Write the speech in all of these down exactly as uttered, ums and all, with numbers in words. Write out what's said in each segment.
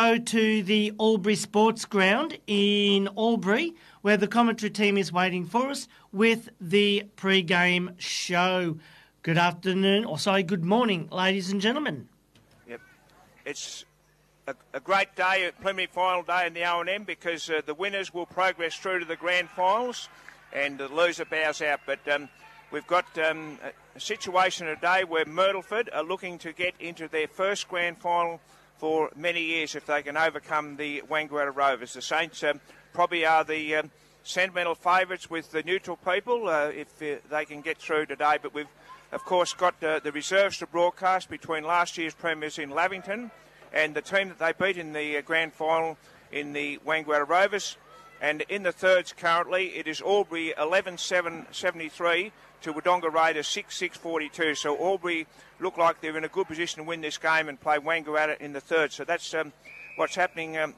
Go to the Albury Sports Ground in Albury, where the commentary team is waiting for us with the pre-game show. Good afternoon, or sorry, good morning, ladies and gentlemen. Yep, it's a, a great day, a preliminary final day in the O and M, because uh, the winners will progress through to the grand finals and the loser bows out. But um, we've got um, a situation today where Myrtleford are looking to get into their first grand final for many years if they can overcome the Wangaratta Rovers. The Saints um, probably are the um, sentimental favourites with the neutral people uh, if uh, they can get through today. But we've, of course, got uh, the reserves to broadcast between last year's premiers in Lavington and the team that they beat in the uh, grand final in the Wangaratta Rovers. And in the thirds currently, it is Albury eleven seven seventy-three to Wodonga Raiders six six forty-two. So Albury look like they're in a good position to win this game and play Wangaratta in the third. So that's um, what's happening um,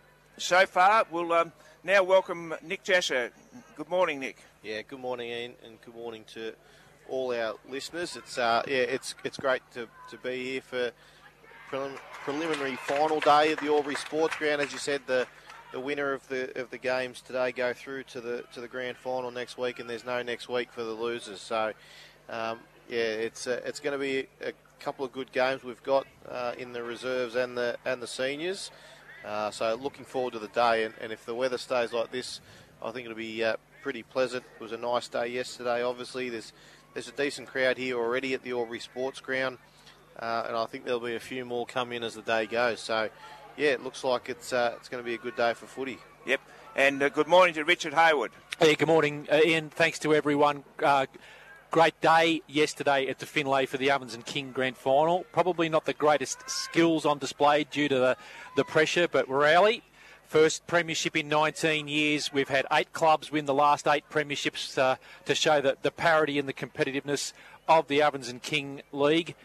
so far. We'll um, now welcome Nick Jesser. Good morning, Nick. Yeah, good morning, Ian, and good morning to all our listeners. It's uh, yeah, it's it's great to, to be here for prelim- preliminary final day of the Albury Sports Ground. As you said, the The winner of the of the games today go through to the to the grand final next week, and there's no next week for the losers. So, um, yeah, it's uh, it's going to be a couple of good games we've got uh, in the reserves and the and the seniors. Uh, so, looking forward to the day, and, and if the weather stays like this, I think it'll be uh, pretty pleasant. It was a nice day yesterday. Obviously, there's there's a decent crowd here already at the Albury Sports Ground, uh, and I think there'll be a few more come in as the day goes. So. Yeah, it looks like it's uh, it's going to be a good day for footy. Yep, and uh, good morning to Richard Hayward. Hey, good morning, uh, Ian. Thanks to everyone. Uh, great day yesterday at the Finlay for the Ovens and King Grand Final. Probably not the greatest skills on display due to the, the pressure, but rally. First premiership in nineteen years. We've had eight clubs win the last eight premierships uh, to show the, the parity and the competitiveness of the Ovens and King League.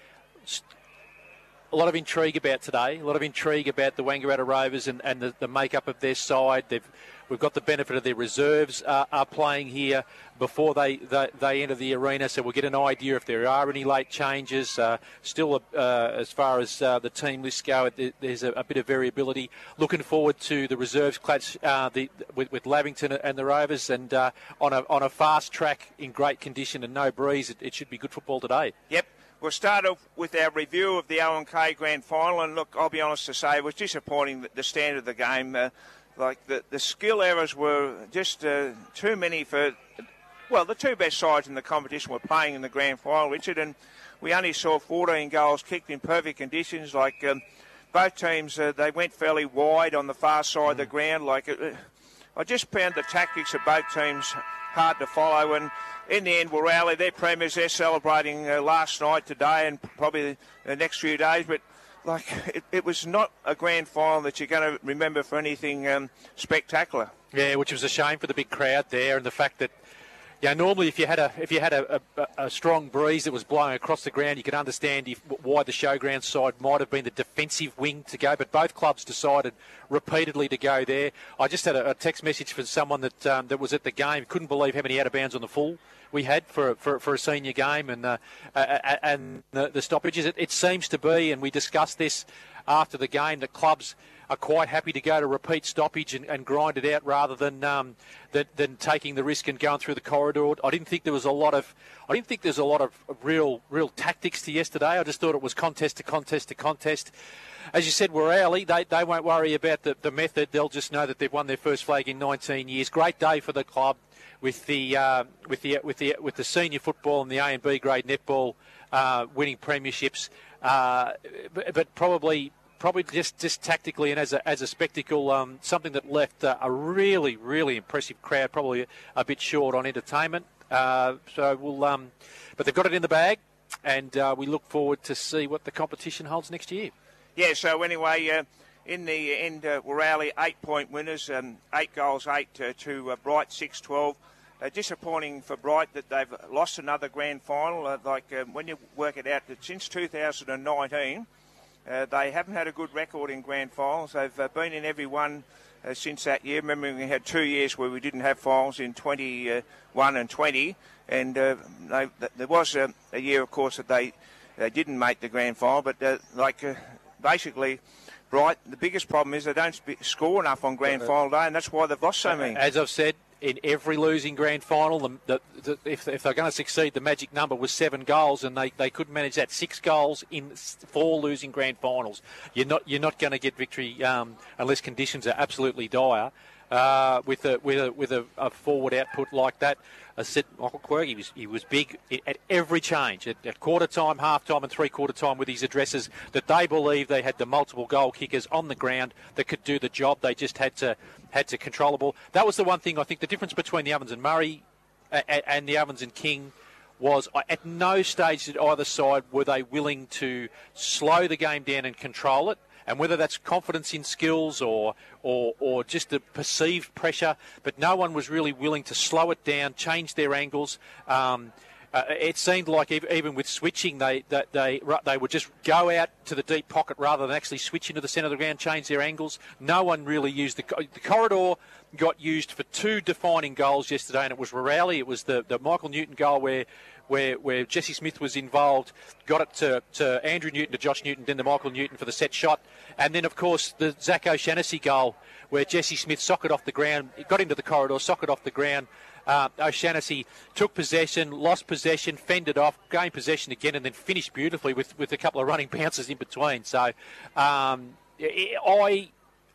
A lot of intrigue about today, a lot of intrigue about the Wangaratta Rovers and, and the, the makeup of their side. They've, we've got the benefit of their reserves uh, are playing here before they, they, they enter the arena, so we'll get an idea if there are any late changes. Uh, still, uh, as far as uh, the team lists go, there's a, a bit of variability. Looking forward to the reserves clash uh, the, with, with Lavington and the Rovers, and uh, on a on a fast track in great condition and no breeze, it, it should be good football today. Yep. We'll start off with our review of the O and K Grand Final, and look, I'll be honest to say, it was disappointing that the standard of the game. Uh, like the, the skill errors were just uh, too many for, well, the two best sides in the competition were playing in the Grand Final, Richard, and we only saw fourteen goals kicked in perfect conditions. Like um, both teams, uh, they went fairly wide on the far side mm. of the ground. Like uh, I just found the tactics of both teams hard to follow, and in the end, Wooralee, their premiers, they're celebrating uh, last night, today, and probably the, the next few days. But like, it, it was not a grand final that you're going to remember for anything um, spectacular. Yeah, which was a shame for the big crowd there, and the fact that, yeah, normally if you had a if you had a, a, a strong breeze that was blowing across the ground, you could understand if, why the showground side might have been the defensive wing to go. But both clubs decided repeatedly to go there. I just had a, a text message from someone that um, that was at the game. Couldn't believe how many out of bounds on the full we had for for, for a senior game, and uh, and the, the stoppages. It, it seems to be, and we discussed this after the game, that clubs are quite happy to go to repeat stoppage and, and grind it out rather than, um, than than taking the risk and going through the corridor. I didn't think there was a lot of I didn't think there's a lot of real real tactics to yesterday. I just thought it was contest to contest to contest. As you said, Wooralee, they they won't worry about the, the method. They'll just know that they've won their first flag in nineteen years. Great day for the club with the uh, with the with the with the senior football and the A and B grade netball uh, winning premierships, uh, but, but probably. Probably just, just tactically and as a as a spectacle, um, something that left uh, a really really impressive crowd, probably a, a bit short on entertainment. Uh, so we'll, um, but they've got it in the bag, and uh, we look forward to see what the competition holds next year. Yeah. So anyway, uh, in the end, uh, Wooralee eight point winners, um, eight goals, eight uh, to uh, Bright six twelve. Uh, disappointing for Bright that they've lost another grand final. Uh, like uh, when you work it out, that since two thousand nineteen. Uh, they haven't had a good record in grand finals. They've uh, been in every one uh, since that year. Remember, we had two years where we didn't have finals in twenty-one and twenty, and uh, they, there was a, a year, of course, that they, they didn't make the grand final. But uh, like uh, basically, Bright, the biggest problem is they don't sp- score enough on grand final day, and that's why they've lost so many. As I've said, in every losing grand final, the, the, the, if, if they're going to succeed, the magic number was seven goals, and they, they couldn't manage that. Six goals in four losing grand finals. You're not you're not going to get victory um, unless conditions are absolutely dire. Uh, with a with a with a, a forward output like that, I said Michael Quirk, he was he was big at every change, at, at quarter time, half time, and three quarter time with his addresses. That they believed they had the multiple goal kickers on the ground that could do the job. They just had to had to control the ball. That was the one thing I think the difference between the Ovens and Murray uh, and the Ovens and King was at no stage at either side were they willing to slow the game down and control it. And whether that's confidence in skills or, or or just the perceived pressure, but no one was really willing to slow it down, change their angles. Um, uh, it seemed like even with switching, they that they they would just go out to the deep pocket rather than actually switch into the centre of the ground, change their angles. No one really used the the corridor. Got used for two defining goals yesterday, and it was Rowley. It was the, the Michael Newton goal where. Where, where Jesse Smith was involved, got it to, to Andrew Newton, to Josh Newton, then to Michael Newton for the set shot. And then, of course, the Zach O'Shannessy goal where Jesse Smith socked off the ground, got into the corridor, socked off the ground. Uh, O'Shannessy took possession, lost possession, fended off, gained possession again, and then finished beautifully with, with a couple of running bounces in between. So um, I,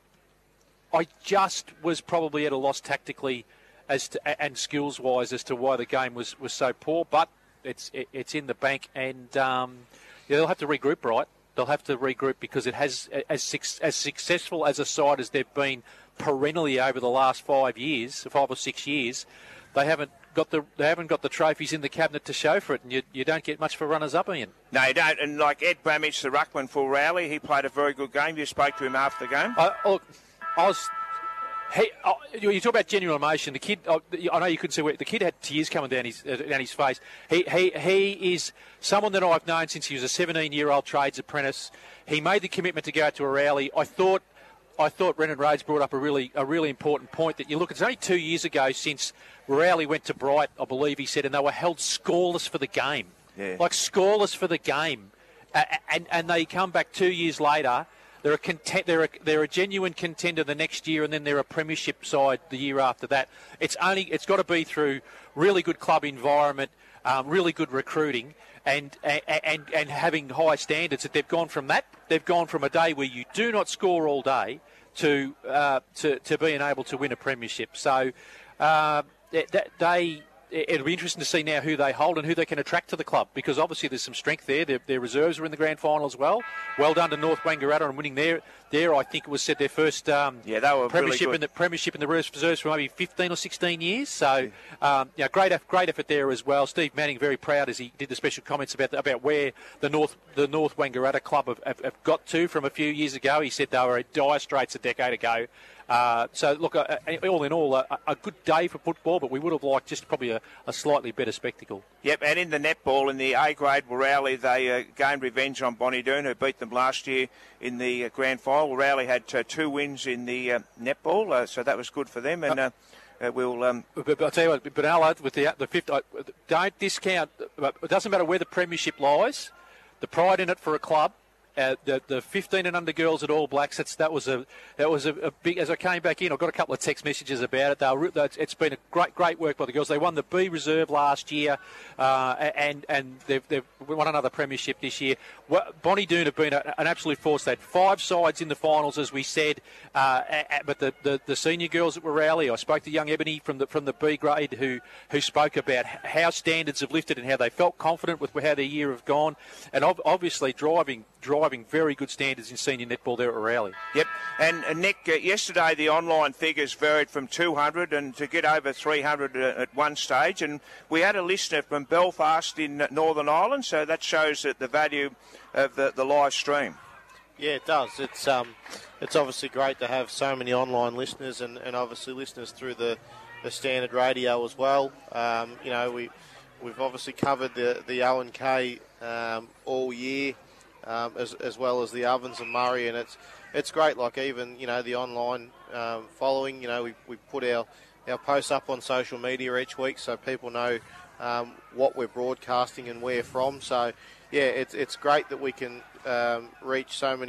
I just was probably at a loss tactically as to, and skills-wise as to why the game was, was so poor, but It's it's in the bank, and um, yeah, they'll have to regroup, right? They'll have to regroup because it has as as successful as a side as they've been perennially over the last five years, five or six years. They haven't got the they haven't got the trophies in the cabinet to show for it, and you you don't get much for runners up, Ian. No, you don't. And like Ed Bramage, the ruckman for Rowley, he played a very good game. You spoke to him after the game. I, look, I was. He, oh, you talk about genuine emotion. The kid, oh, I know you couldn't see where the kid had tears coming down his uh, down his face. He he he is someone that I've known since he was a seventeen-year-old trades apprentice. He made the commitment to go to a rally. I thought I thought Brendan Rhodes brought up a really a really important point that you look. It's only two years ago since Rowley went to Bright, I believe he said, and they were held scoreless for the game, yeah. like scoreless for the game, uh, and and they come back two years later. They're a, content, they're, a, they're a genuine contender the next year, and then they're a premiership side the year after that. It's only it's got to be through really good club environment, um, really good recruiting, and, and and having high standards. That they've gone from that. They've gone from a day where you do not score all day to uh, to, to being able to win a premiership. So uh, that they. It'll be interesting to see now who they hold and who they can attract to the club, because obviously there's some strength there. Their, their reserves are in the grand final as well. Well done to North Wangaratta on winning there. There, I think it was said their first um, yeah, they were premiership really in the premiership in the reserves for maybe fifteen or sixteen years. So, um, yeah, great, great effort there as well. Steve Manning very proud as he did the special comments about the, about where the North the North Wangaratta club have, have, have got to from a few years ago. He said they were at dire straits a decade ago. Uh, so, look, uh, all in all, a, a good day for football, but we would have liked just probably a, a slightly better spectacle. Yep, and in the netball, in the A-grade, Rowley, they uh, gained revenge on Bonnydoon, who beat them last year in the uh, grand final. Rowley had uh, two wins in the uh, netball, uh, so that was good for them, and uh, uh, we'll... Um... But, but I'll tell you what, but Alan, with the, the fifth, uh, don't discount, it doesn't matter where the premiership lies, the pride in it for a club. Uh, the the fifteen and under girls at All Blacks. That's, that was a that was a, a big. As I came back in, I got a couple of text messages about it. They were, it's been a great great work by the girls. They won the B Reserve last year, uh, and and they've they've won another premiership this year. Bonnydoon have been a, an absolute force. They had five sides in the finals, as we said. Uh, but the, the, the senior girls at Rowley, I spoke to young Ebony from the from the B grade who who spoke about how standards have lifted and how they felt confident with how their year have gone, and obviously driving. driving very good standards in senior netball there at Rowley. Yep, and uh, Nick, uh, yesterday the online figures varied from two hundred and to get over three hundred uh, at one stage, and we had a listener from Belfast in uh, Northern Ireland, so that shows that the value of the, the live stream. Yeah, it does. It's um, it's obviously great to have so many online listeners and, and obviously listeners through the, the standard radio as well. Um, you know, we, we've obviously covered the, the O and K um, all year. Um, as, as well as the Ovens and Murray, and it's it's great. Like even you know the online um, following. You know we we put our, our posts up on social media each week, so people know um, what we're broadcasting and where from. So yeah, it's it's great that we can um, reach so many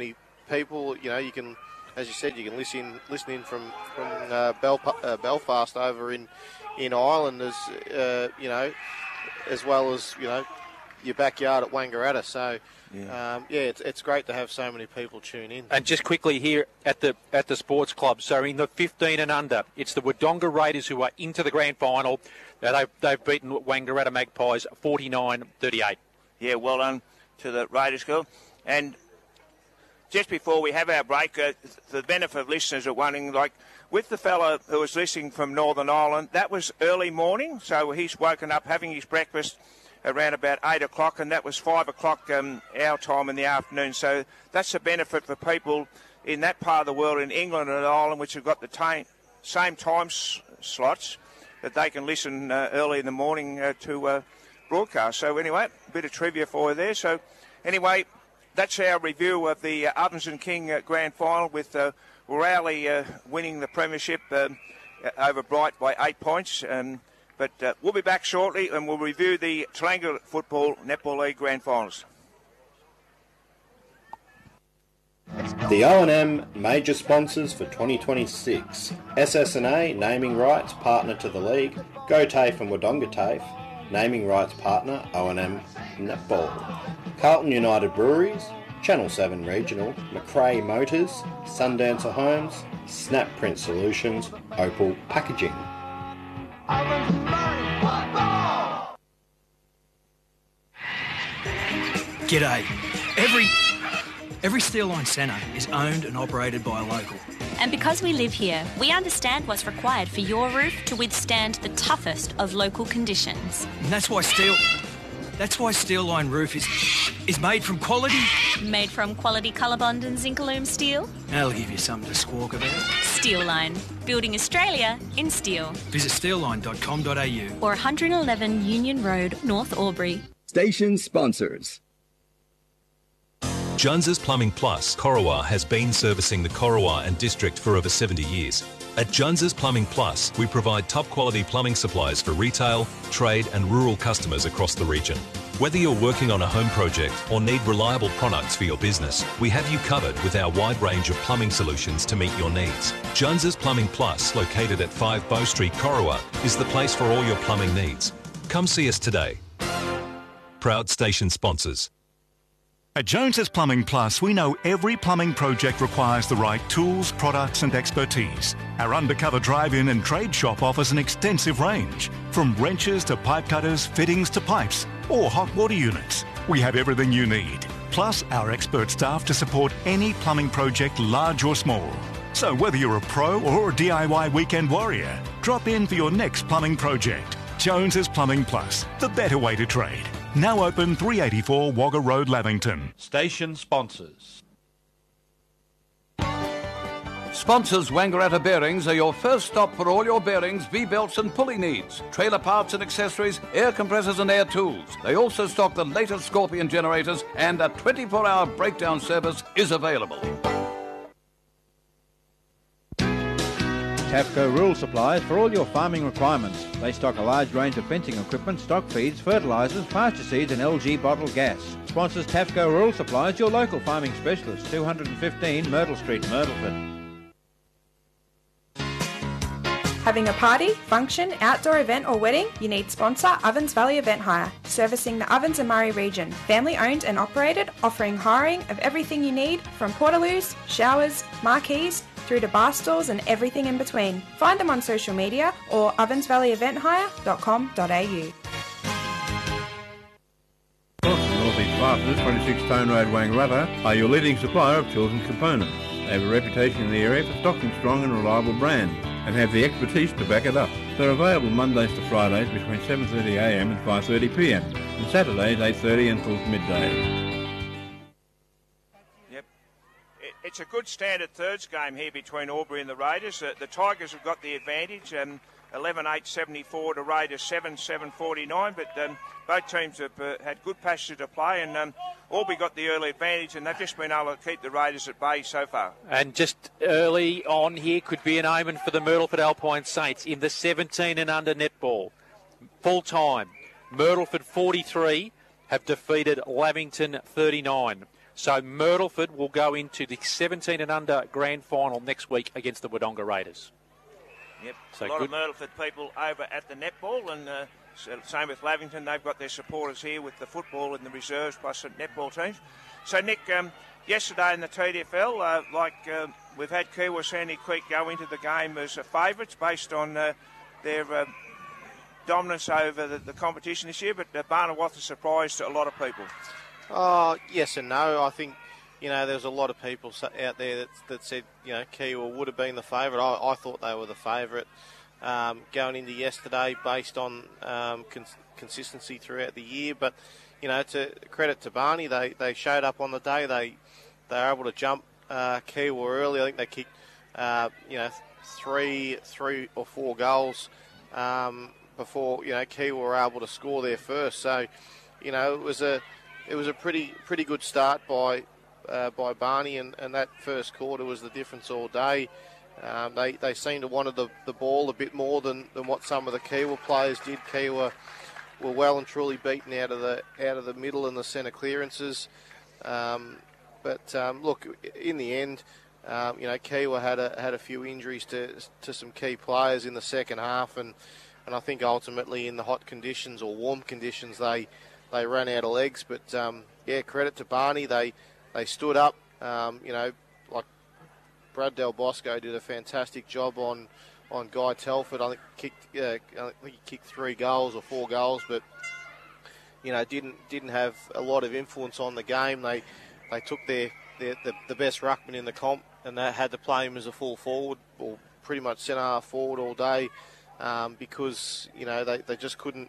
people, you know, you can, as you said, you can listen listen in from from uh, Bel- uh, Belfast over in in Ireland, as uh, you know, as well as you know your backyard at Wangaratta. So. Yeah, um, yeah it's, it's great to have so many people tune in. And just quickly here at the at the sports club, so in the fifteen and under, it's the Wodonga Raiders who are into the grand final. Uh, they've, they've beaten Wangaratta Magpies forty-nine thirty-eight. Yeah, well done to the Raiders girl. And just before we have our break, uh, the benefit of listeners are wondering, like, with the fellow who was listening from Northern Ireland, that was early morning, so he's woken up having his breakfast around about eight o'clock, and that was five o'clock um, our time in the afternoon. So that's a benefit for people in that part of the world, in England and Ireland, which have got the ta- same time s- slots, that they can listen uh, early in the morning uh, to uh, broadcast. So anyway, a bit of trivia for you there. So anyway, that's our review of the uh, Ovens and King uh, Grand Final, with uh, Rowley uh, winning the premiership um, over Bright by eight points. Um, But uh, we'll be back shortly and we'll review the Toolanga Football Netball League Grand Finals. The O and M major sponsors for twenty twenty-six. S S N A naming rights partner to the league. Go TAFE and Wodonga TAFE naming rights partner O and M Netball. Carlton United Breweries, Channel seven Regional, McRae Motors, Sundancer Homes, Snap Print Solutions, Opal Packaging. G'day. Every every Steel Line Centre is owned and operated by a local. And because we live here, we understand what's required for your roof to withstand the toughest of local conditions. And that's why Steel That's why Steel Line Roof is is made from quality. Made from quality Colorbond and Zincalume steel. That'll give you something to squawk about. Steel Line, building Australia in steel. Visit steel line dot com dot a u or one eleven Union Road, North Albury. Station sponsors. Jones's Plumbing Plus, Corowa, has been servicing the Corowa and district for over seventy years. At Jones's Plumbing Plus, we provide top quality plumbing supplies for retail, trade and rural customers across the region. Whether you're working on a home project or need reliable products for your business, we have you covered with our wide range of plumbing solutions to meet your needs. Jones's Plumbing Plus, located at five Bow Street, Corowa, is the place for all your plumbing needs. Come see us today. Proud station sponsors. At Jones's Plumbing Plus, we know every plumbing project requires the right tools, products and expertise. Our undercover drive-in and trade shop offers an extensive range, from wrenches to pipe cutters, fittings to pipes, or hot water units. We have everything you need, plus our expert staff to support any plumbing project, large or small. So whether you're a pro or a D I Y weekend warrior, drop in for your next plumbing project. Jones's Plumbing Plus, the better way to trade. Now open three eighty-four Wagga Road, Lavington. Station sponsors. Sponsors Wangaratta Bearings are your first stop for all your bearings, V-belts and pulley needs, trailer parts and accessories, air compressors and air tools. They also stock the latest Scorpion generators, and a twenty-four hour breakdown service is available. Tafco Rural Supplies for all your farming requirements. They stock a large range of fencing equipment, stock feeds, fertilisers, pasture seeds and L G bottled gas. Sponsors Tafco Rural Supplies, your local farming specialist, two fifteen Myrtle Street, Myrtleford. Having a party, function, outdoor event or wedding? You need sponsor Ovens Valley Event Hire, servicing the Ovens and Murray region. Family owned and operated, offering hiring of everything you need from portaloos, showers, marquees, through to bar stools and everything in between. Find them on social media or ovens valley event hire dot com dot a u. North East Fasteners, twenty-six Stone Road, Wangaratta, are your leading supplier of tools and components. They have a reputation in the area for stocking strong and reliable brands and have the expertise to back it up. They're available Mondays to Fridays between seven thirty a m and five thirty p m and Saturdays eight thirty until midday. It's a good standard thirds game here between Albury and the Raiders. Uh, the Tigers have got the advantage, um, eleven eight seventy-four to Raiders seven seven forty-nine, but um, both teams have uh, had good passage to play, and um, Albury got the early advantage, and they've just been able to keep the Raiders at bay so far. And just early on here could be an omen for the Myrtleford Alpine Saints in the seventeen and under netball. Full time, Myrtleford forty-three have defeated Lavington thirty-nine. So Myrtleford will go into the seventeen and under grand final next week against the Wodonga Raiders. Yep, So a lot good. of Myrtleford people over at the netball, and uh, same with Lavington. They've got their supporters here with the football and the reserves plus the netball teams. So, Nick, um, yesterday in the T D F L, uh, like uh, we've had Kiewa Sandy Creek go into the game as favourites based on uh, their uh, dominance over the, the competition this year, but uh, Barnawath surprised a lot of people. Oh, yes and no. I think, you know, there's a lot of people out there that, that said, you know, Kiewa would have been the favourite. I, I thought they were the favourite um, going into yesterday based on um, cons- consistency throughout the year. But, you know, to credit to Barney, they, they showed up on the day. They they were able to jump uh, Kiewa early. I think they kicked, uh, you know, three three or four goals um, before, you know, Kiewa were able to score there first. So, you know, it was a it was a pretty pretty good start by uh, by Barney, and, and that first quarter was the difference all day. Um, they they seemed to wanted the, the ball a bit more than, than what some of the Kiewa players did. Kiewa were well and truly beaten out of the out of the middle and the centre clearances. Um, but um, look, in the end, um, you know, Kiewa had a had a few injuries to to some key players in the second half, and, and I think ultimately in the hot conditions or warm conditions they they ran out of legs. But um, yeah, credit to Barney, they they stood up. Um, you know, like Brad Del Bosco did a fantastic job on. on Guy Telford. I think kicked, uh, I think he kicked three goals or four goals, but you know didn't didn't have a lot of influence on the game. They they took their, their the, the best ruckman in the comp and they had to play him as a full forward or pretty much centre half forward all day um, because you know they, they just couldn't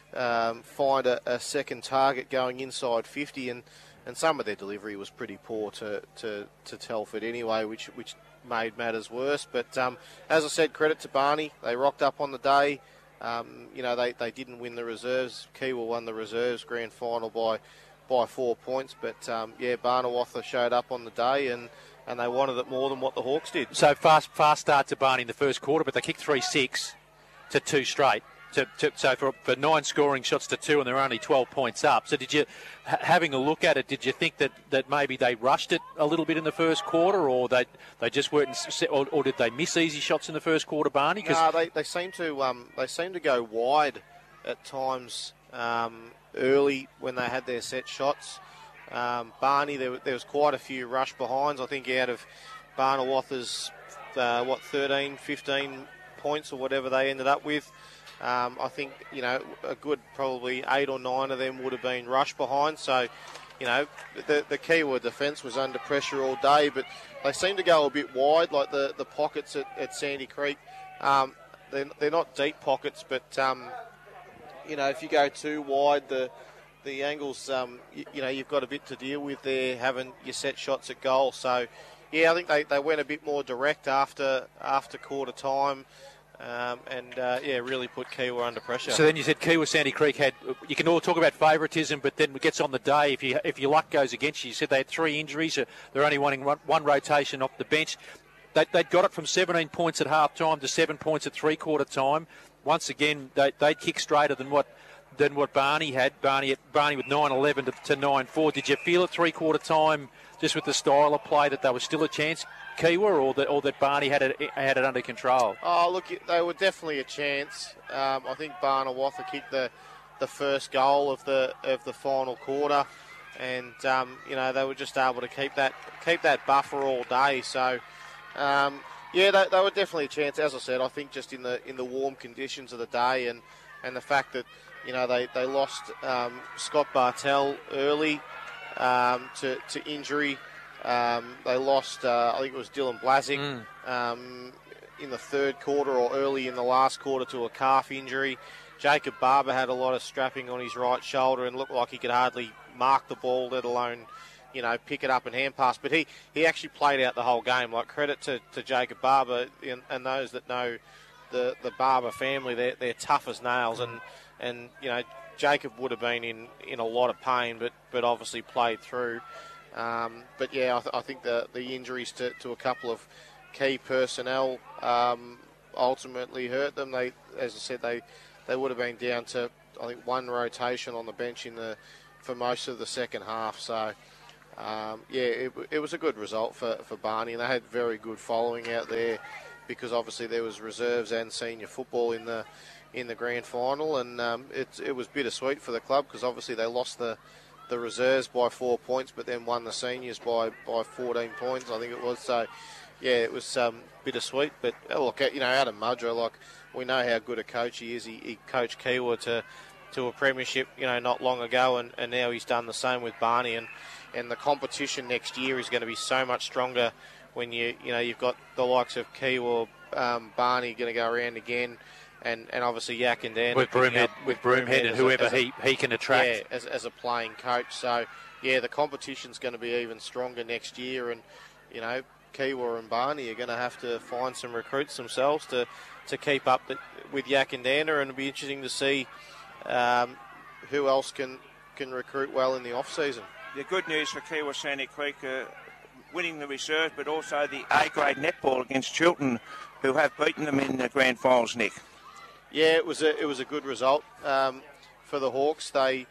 um, find a, a second target going inside fifty, and, and some of their delivery was pretty poor to, to, to Telford anyway, which which. made matters worse. But um, as I said, credit to Barney. They rocked up on the day. Um, you know, they, they didn't win the reserves. Kiewa won the reserves grand final by by four points. But, um, yeah, Barnawath showed up on the day and, and they wanted it more than what the Hawks did. So fast fast start to Barney in the first quarter, but they kicked three six to two straight. To, to, so for, for nine scoring shots to two, and they're only twelve points up. So did you, ha- having a look at it, did you think that, that maybe they rushed it a little bit in the first quarter, or they they just weren't, or, or did they miss easy shots in the first quarter, Barney? Cause no, they they seem to um they seem to go wide at times um, early when they had their set shots. Um, Barney, there, there was quite a few rush behinds. I think out of Barnawath's uh, what thirteen, fifteen points or whatever they ended up with. Um, I think, you know, a good probably eight or nine of them would have been rush behind. So, you know, the, the Kiewa defence was under pressure all day, but they seem to go a bit wide, like the, the pockets at, at Sandy Creek. Um, they're, they're not deep pockets, but, um, you know, if you go too wide, the the angles, um, you, you know, you've got a bit to deal with there, having your set shots at goal. So, yeah, I think they, they went a bit more direct after after quarter time. Um, and, uh, yeah, really put Kiewa under pressure. So then you said Kiewa Sandy Creek had, you can all talk about favouritism, but then it gets on the day, if you if your luck goes against you. You said they had three injuries, they're only wanting one, one rotation off the bench. They, they'd got it from seventeen points at half-time to seven points at three-quarter time. Once again, they, they'd kick straighter than what than what Barney had. Barney, Barney with nine eleven to, to nine four. Did you feel at three-quarter time, just with the style of play, that there was still a chance, Kiewa, or that or that Barney had it had it under control? Oh, look, they were definitely a chance. Um, I think Barnawath kicked the the first goal of the of the final quarter, and um, you know they were just able to keep that keep that buffer all day. So, um, yeah, they, they were definitely a chance. As I said, I think just in the in the warm conditions of the day, and, and the fact that you know they they lost um, Scott Bartell early um, to to injury. Um, they lost, uh, I think it was Dylan Blazic, mm. um, in the third quarter or early in the last quarter to a calf injury. Jacob Barber had a lot of strapping on his right shoulder and looked like he could hardly mark the ball, let alone, you know, pick it up and hand pass. But he, he actually played out the whole game. Like, credit to, to Jacob Barber and, and those that know the, the Barber family. They're, they're tough as nails. And, and, you know, Jacob would have been in, in a lot of pain, but, but obviously played through. Um, but yeah, I, th- I think the the injuries to, to a couple of key personnel um, ultimately hurt them. They, as I said, they they would have been down to I think one rotation on the bench in the for most of the second half. So um, yeah, it, it was a good result for, for Barney, and they had very good following out there because obviously there was reserves and senior football in the in the grand final, and um, it, it was bittersweet for the club because obviously they lost the, the reserves by four points but then won the seniors by, by fourteen points, I think it was. So, yeah, it was um, bittersweet. But, uh, look, you know, Adam Mudra, like, we know how good a coach he is. He, he coached Kiewa to to a premiership, you know, not long ago, and, and now he's done the same with Barney. And, and the competition next year is going to be so much stronger when you, you know, you've got the likes of Kiewa, um, Barney going to go around again. And, and obviously Yak and Dan with Broomhead, with Broomhead and whoever a, he, he can attract. Yeah, as, as a playing coach. So, yeah, the competition's going to be even stronger next year. And, you know, Kiewa and Barney are going to have to find some recruits themselves to, to keep up the, with Yak and Dander. And it'll be interesting to see um, who else can, can recruit well in the off-season. The good news for Kiewa Sandy Creek, uh, winning the reserve, but also the A-grade netball against Chiltern, who have beaten them in the grand finals, Nick. Yeah, it was a it was a good result um, for the Hawks. They,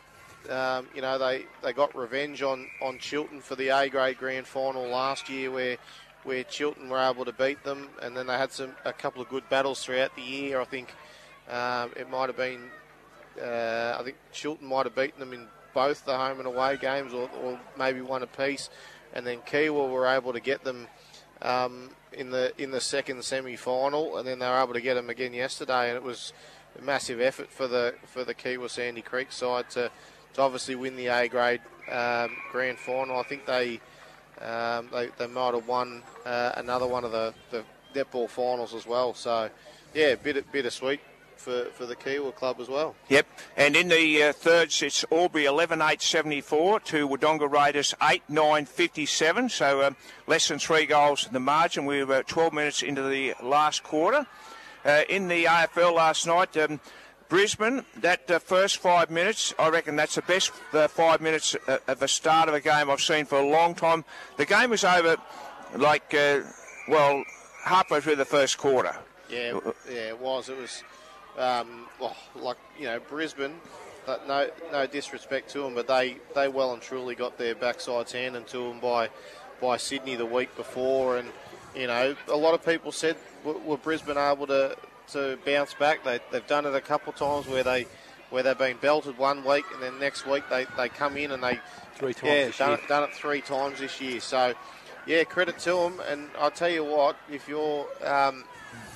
um, you know, they, they got revenge on, on Chiltern for the A grade grand final last year, where where Chiltern were able to beat them, and then they had some a couple of good battles throughout the year. I think um, it might have been, uh, I think Chiltern might have beaten them in both the home and away games, or, or maybe one apiece, and then Kiewa were able to get them. Um, in the in the second semi-final, and then they were able to get them again yesterday, and it was a massive effort for the for the Kiewa Sandy Creek side to, to obviously win the A grade um, grand final. I think they um, they, they might have won uh, another one of the, the netball finals as well. So yeah, bit bittersweet for, for the Kiewa club as well. Yep, and in the uh, thirds, it's Albury eleven eight seventy-four to Wodonga Raiders eight nine fifty-seven, so um, less than three goals in the margin. We were twelve minutes into the last quarter. Uh, in the A F L last night, um, Brisbane, that uh, first five minutes, I reckon that's the best uh, five minutes uh, of a start of a game I've seen for a long time. The game was over, like, uh, well, halfway through the first quarter. Yeah, yeah, it was. It was... Um, well, like, you know, Brisbane, but no no disrespect to them, but they, they well and truly got their backsides handed to them by by Sydney the week before. And, you know, a lot of people said, were, were Brisbane able to, to bounce back? They, they've done it a couple of times where, they, where they've been belted one week and then next week they, they come in and they... Three times yeah, this done year. It, done it three times this year. So, yeah, credit to them. And I'll tell you what, if you're... Um,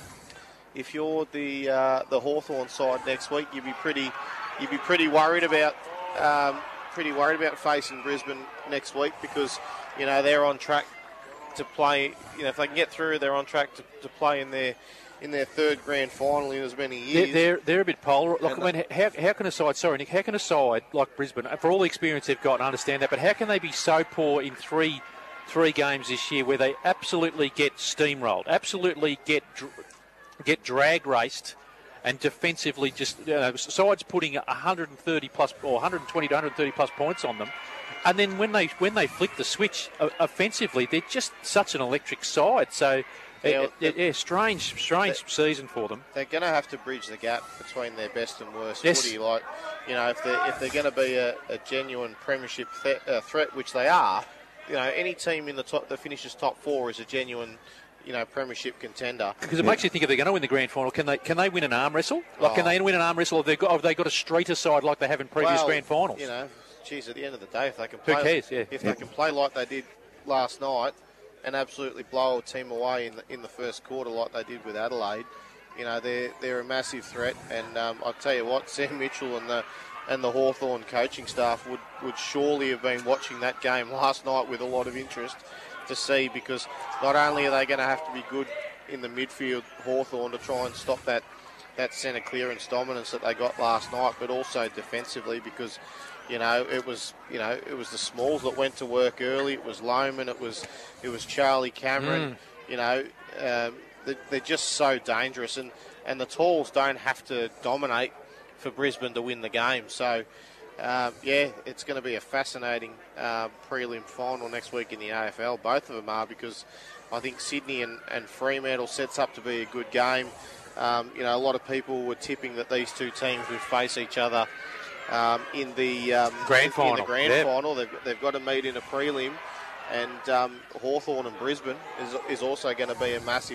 If you're the uh, the Hawthorn side next week, you'd be pretty you'd be pretty worried about um, pretty worried about facing Brisbane next week because you know they're on track to play. You know if they can get through, they're on track to, to play in their in their third grand final in as many years. They're they're, they're a bit polar. Look, I mean, how, how can a side? Sorry, Nick. How can a side like Brisbane, for all the experience they've got, and I understand that, but how can they be so poor in three three games this year where they absolutely get steamrolled, absolutely get. Dr- get drag raced and defensively just you know, sides putting one hundred thirty plus or one hundred twenty to one hundred thirty plus points on them, and then when they when they flick the switch uh, offensively, they're just such an electric side. So yeah, it, it, yeah strange strange season for them. They're going to have to bridge the gap between their best and worst yes. footy. Like you know, if they're if they're going to be a, a genuine premiership th- uh, threat, which they are, you know, any team in the top that finishes top four is a genuine. You know, premiership contender. Because it makes you think if they're going to win the grand final, can they can they win an arm wrestle? Like, oh. can they win an arm wrestle? Or have they got have they got a streeter side like they have in previous well, grand finals? You know, geez, at the end of the day, if they can play, who cares? Yeah. if yeah. they can play like they did last night and absolutely blow a team away in the, in the first quarter like they did with Adelaide, you know, they're they're a massive threat. And um, I'll tell you what, Sam Mitchell and the and the Hawthorn coaching staff would, would surely have been watching that game last night with a lot of interest to see, because not only are they going to have to be good in the midfield, Hawthorn, to try and stop that, that centre clearance dominance that they got last night, but also defensively, because you know it was you know it was the Smalls that went to work early. It was Lohman. It was it was Charlie Cameron. Mm. You know um, they're, they're just so dangerous, and, and the Talls don't have to dominate for Brisbane to win the game. So uh, yeah, it's going to be a fascinating uh, prelim final next week in the A F L. Both of them are, because I think Sydney and, and Fremantle sets up to be a good game. Um, you know, a lot of people were tipping that these two teams would face each other um, in the um, grand final. In the grand yep. final, they've, they've got to meet in a prelim, and um, Hawthorn and Brisbane is is also going to be a massive